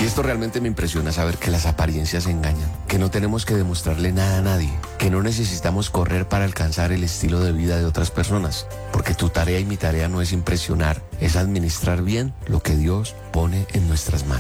Y esto realmente me impresiona, saber que las apariencias engañan, que no tenemos que demostrarle nada a nadie, que no necesitamos correr para alcanzar el estilo de vida de otras personas, porque tu tarea y mi tarea no es impresionar, es administrar bien lo que Dios pone en nuestras manos.